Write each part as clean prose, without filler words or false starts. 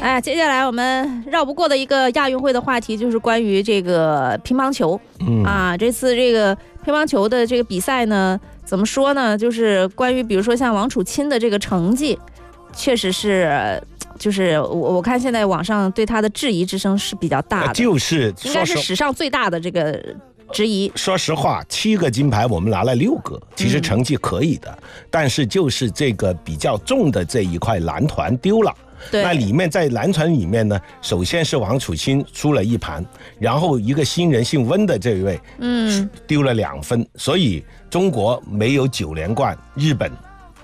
接下来我们绕不过的一个亚运会的话题就是关于这个乒乓球。这次这个乒乓球的这个比赛呢，怎么说呢？就是关于比如说像王楚钦的这个成绩，确实是。就是我看现在网上对他的质疑之声是比较大的， 就是应该是史上最大的这个质疑。 说实话，7个金牌我们拿了6个，其实成绩可以的，但是就是这个比较重的这一块蓝团丢了。那里面在蓝团里面呢，首先是王楚钦输了1盘，然后一个新人姓温的这一位，丢了2分，所以中国没有9连冠，日本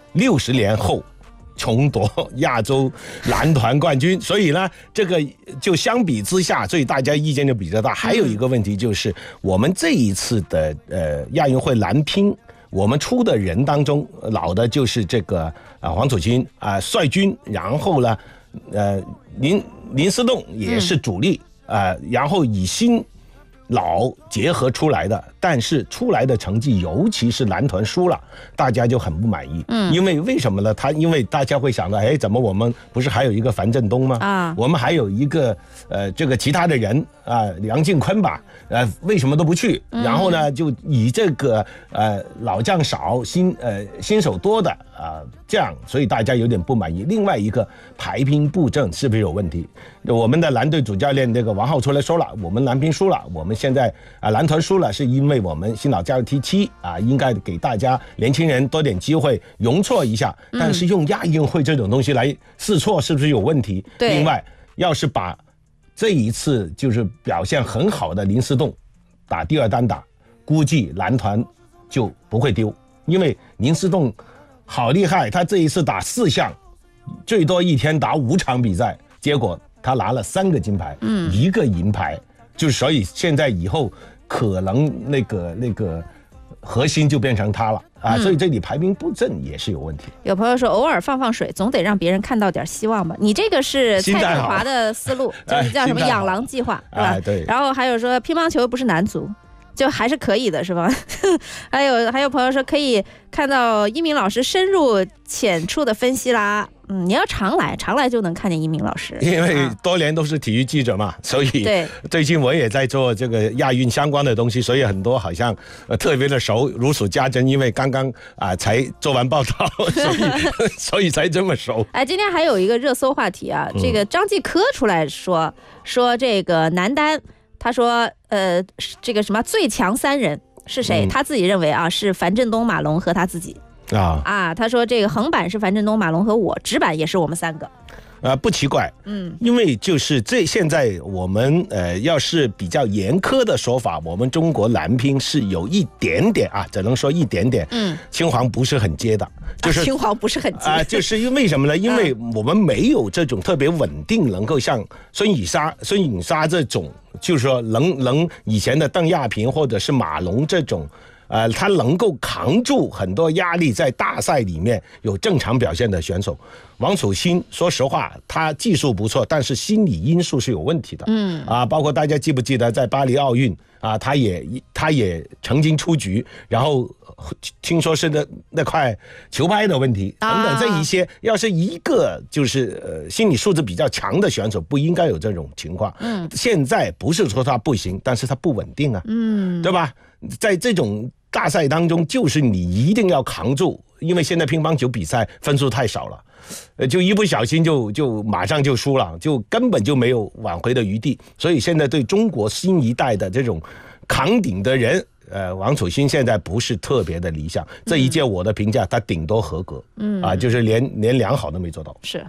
60年后重夺亚洲篮团冠军，所以呢，这个就相比之下，所以大家意见就比较大。还有一个问题就是，我们这一次的亚运会蓝乒，我们出的人当中，老的就是这个黄楚钦率军，然后呢，林思栋也是主力然后以新老结合出来的，但是出来的成绩，尤其是蓝团输了，大家就很不满意。因为什么呢？因为大家会想到，怎么我们不是还有一个樊振东吗？我们还有一个这个其他的人梁靖昆吧，为什么都不去？然后呢，就以这个老将少，新手多的这样，所以大家有点不满意。另外一个排兵布阵是不是有问题？我们的蓝队主教练那个王浩出来说了，我们蓝乒输了，我们现在蓝团输了，是因为我们新老加入 T7应该给大家年轻人多点机会容错一下，但是用亚运会这种东西来试错是不是有问题？另外，要是把这一次就是表现很好的林思栋打第2单打，估计蓝团就不会丢，因为林思栋好厉害，他这一次打4项，最多一天打5场比赛，结果他拿了3个金牌，1个银牌，就所以现在以后可能那个核心就变成他了所以这里排兵布阵也是有问题。 有朋友说，偶尔放水，总得让别人看到点希望吧？你这个是蔡振华的思路，就是叫什么养狼计划，是吧？ 对。 然后还有说，乒乓球不是男足，就还是可以的，是吧？还有朋友说，可以看到一鸣老师深入浅出的分析啦。你要常来就能看见一鸣老师， 因为多年都是体育记者嘛，所以最近我也在做这个亚运相关的东西，所以很多好像特别的熟，如数家珍，因为刚刚才做完报道，所以才这么熟。 今天还有一个热搜话题这个张继科出来说这个男单，他说这个什么最强3人是谁？他自己认为是樊振东、马龙和他自己。他说这个横版是樊振东、马龙和我，直版也是我们3个。 不奇怪，因为就是现在我们要是比较严苛的说法，我们中国蓝乒是有一点点只能说一点点，青黄不是很接的，就是青黄不是很接就是因为什么呢？因为我们没有这种特别稳定，能够像孙颖莎这种，就是说能以前的邓亚萍或者是马龙这种。他能够扛住很多压力，在大赛里面有正常表现的选手。王楚钦说实话，他技术不错，但是心理因素是有问题的。包括大家记不记得在巴黎奥运他也曾经出局，然后听说是那块球拍的问题等等，这一些要是一个就是心理素质比较强的选手，不应该有这种情况。现在不是说他不行，但是他不稳定对吧？在这种大赛当中，就是你一定要扛住，因为现在乒乓球比赛分数太少了，就一不小心就马上就输了，就根本就没有挽回的余地。所以现在对中国新一代的这种扛鼎的人，王楚钦现在不是特别的理想。这一届我的评价，他顶多合格，就是连良好都没做到。 是。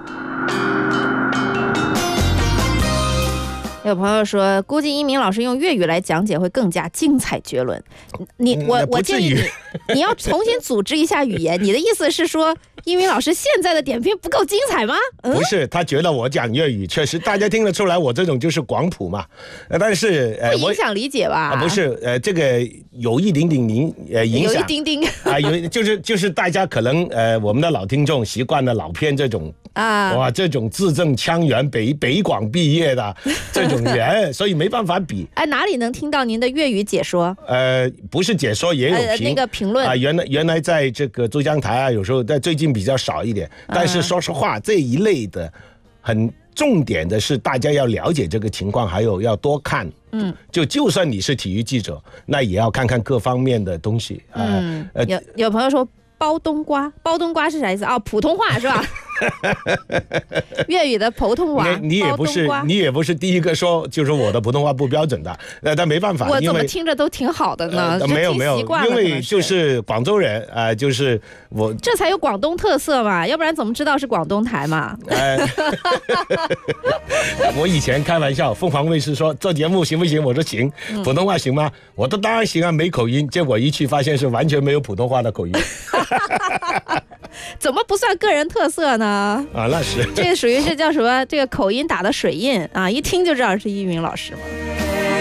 有朋友说，估计一鸣老师用粤语来讲解会更加精彩绝伦。我建议你要重新组织一下语言。你的意思是说，一鸣老师现在的点评不够精彩吗？ 不是，他觉得我讲粤语确实大家听得出来，我这种就是广普嘛。但是不影响理解吧？ 不是，这个有一点点影响， 有一丁丁就是大家可能我们的老听众习惯了老片这种哇，这种字正腔圆北广毕业的这种人，所以没办法比。 哪里能听到您的粤语解说？ 不是解说，也有那个评论原来在这个珠江台有时候在最近比较少一点。但是说实话，这一类的很重点的是大家要了解这个情况，还有要多看。就算你是体育记者，那也要看看各方面的东西。 有朋友说包冬瓜，包冬瓜是啥意思啊？普通话是吧？粤语的普通话。 你也不是第一个说就是我的普通话不标准的，但没办法。 我怎么听着都挺好的呢？ 没有，因为就是广州人就是我这才有广东特色嘛，要不然怎么知道是广东台嘛？ 我以前开玩笑，凤凰卫视说做节目行不行？我说行，普通话行吗？我说当然行啊，没口音。结果一去发现是完全没有普通话的口音。 怎么不算个人特色呢？ 那是这属于是叫什么？这个口音打的水印啊，一听就知道是依云老师嘛。